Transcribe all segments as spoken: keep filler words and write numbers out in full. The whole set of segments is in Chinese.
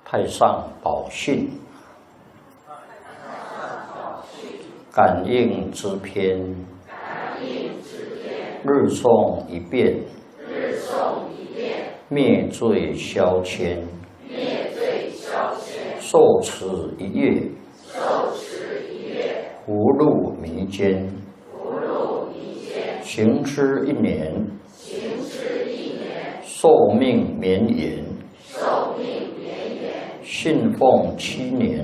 太上宝训，感应之篇，日诵一遍，灭罪消愆，受持一月，福禄弥坚，行之一年，寿命绵延，信奉七年，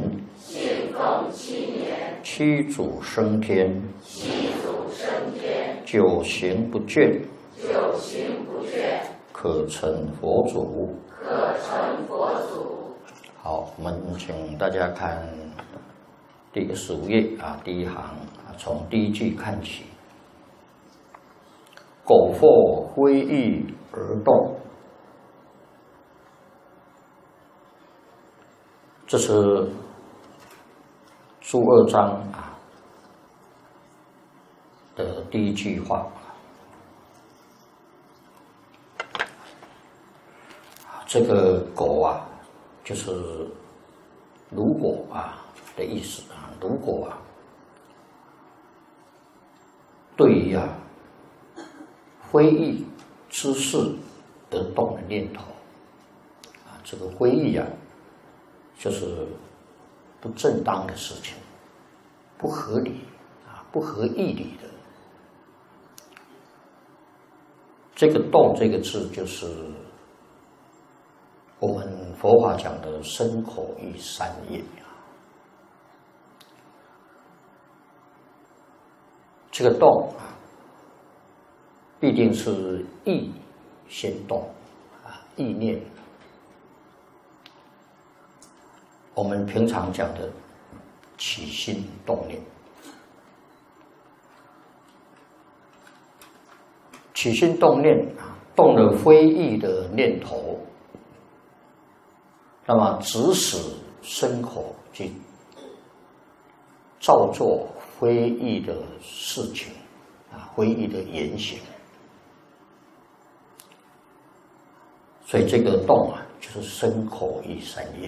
七祖升天，九行不倦，可成佛祖。好，我们请大家看第十五页啊，第一行啊，从第一句看起。苟复挥意而动，这是诸二章啊的第一句话。这个苟啊，就是如果啊的意思啊，如果啊，对于啊非义之事而动的念头啊，这个非义啊，就是不正当的事情，不合理啊，不合义理的。这个动这个字，就是我们佛法讲的身口意三业啊。这个动啊，必定是意先动啊，意念。我们平常讲的起心动念，起心动念啊，动了非义的念头，那么指使身口去造作非义的事情啊，非义的言行。所以这个动啊，就是身口意三业。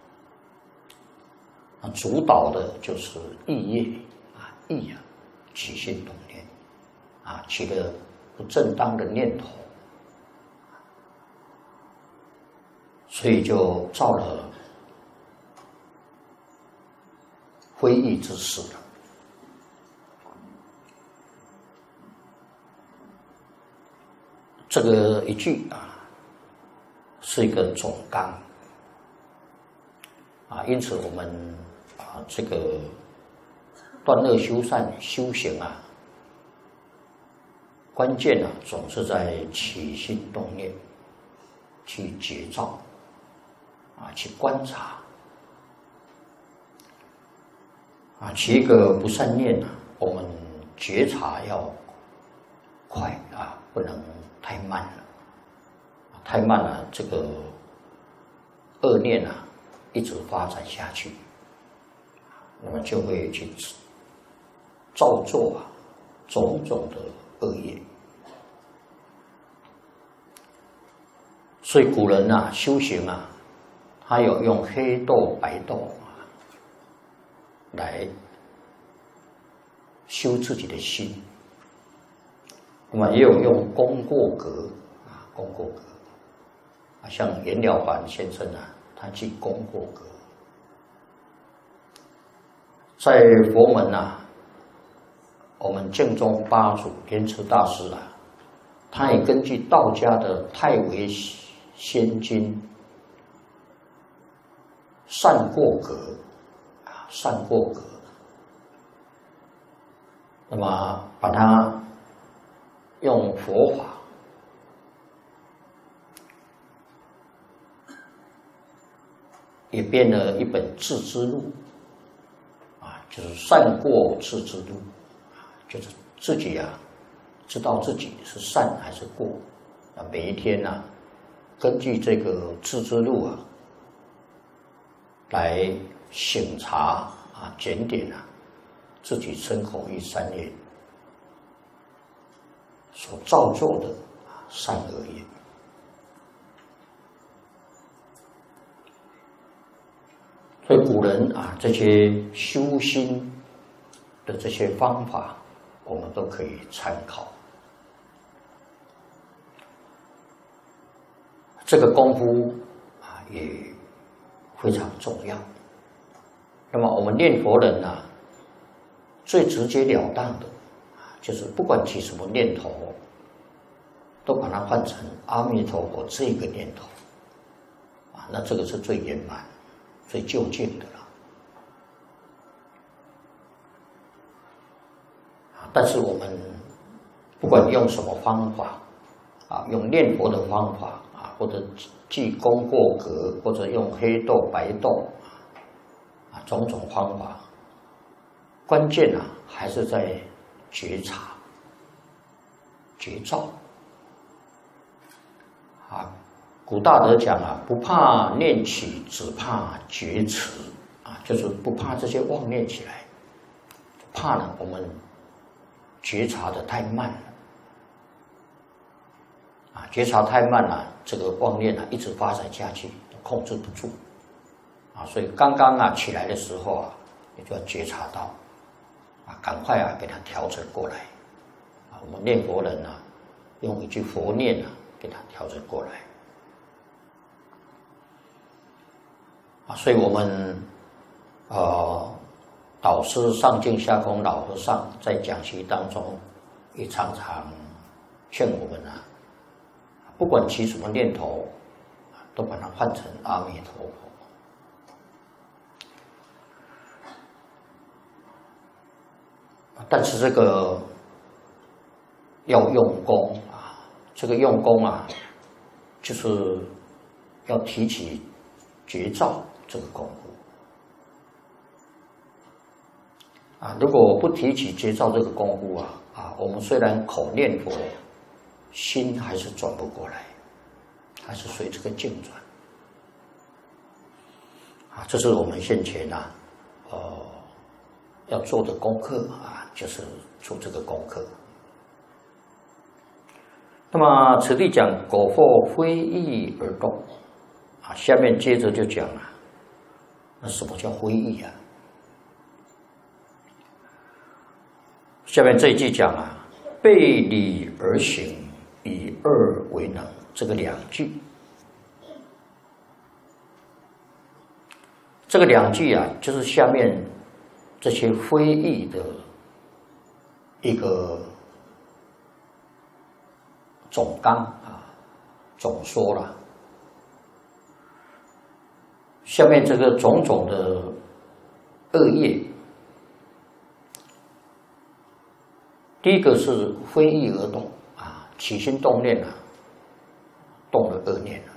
啊，主导的就是意业啊，意啊，起心动念啊，起了不正当的念头，所以就造了非义之事了。这个一句啊，是一个总纲啊，因此我们啊这个断恶修善修行啊，关键啊总是在起心动念，去觉照啊，去观察啊，起一个不善念啊，我们觉察要快啊，不能太慢了，太慢了，这个恶念啊一直发展下去，那么就会去造作啊种种的恶业。所以古人啊修行啊，他有用黑豆白豆啊来修自己的心，那么也有用功过格啊，功过格啊，像颜了凡先生啊，他去功过格。在佛门啊，我们净宗八祖莲池大师啊，他也根据道家的太微仙经善过格啊，善过格，那么把它用佛法也编了一本自知录啊，就是善过自知录啊，就是自己啊知道自己是善还是过啊，每一天啊根据这个自知录啊来省察啊检点啊自己身口意三业所造作的善恶业。 所以古人啊，这些修心的这些方法，我们都可以参考。这个功夫啊，也非常重要。那么我们念佛人呢、啊，最直截了当的啊，就是不管起什么念头，都把它换成阿弥陀佛这个念头啊，那这个是最圆满、最究竟的了。啊，但是我们不管用什么方法啊，用念佛的方法啊，或者记功过格，或者用黑豆、白豆啊，种种方法，关键啊还是在觉察、觉照。啊，古大德讲啊，不怕念起，只怕觉迟啊，就是不怕这些妄念起来，怕呢我们觉察的太慢了啊，觉察太慢了，这个妄念啊一直发展下去，控制不住啊，所以刚刚啊起来的时候啊，你就要觉察到啊，赶快啊给它调整过来啊，我们念佛人啊，用一句佛念啊。给它调整过来啊，所以我们呃导师上净下空老和尚在讲习当中也常常劝我们啊，不管起什么念头，都把它换成阿弥陀佛。但是这个要用功。这个用功啊，就是要提起觉照这个功夫啊。如果不提起觉照这个功夫啊，啊，我们虽然口念佛，心还是转不过来，还是随这个境转啊。这是我们现前啊，呃，要做的功课啊，就是做这个功课。那么此地讲果或非意而动啊，下面接着就讲啊，那什么叫非意啊？下面这一句讲啊，背理而行，以二为能，这个两句，这个两句啊，就是下面这些非意的一个总纲啊，总说了。下面这个种种的恶业，第一个是非意而动啊，起心动念啊，动了恶念了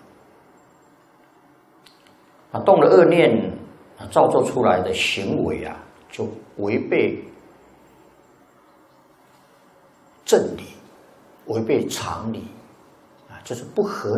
啊，动了恶念啊，造作出来的行为啊，就违背正理。违背常理啊，就是不合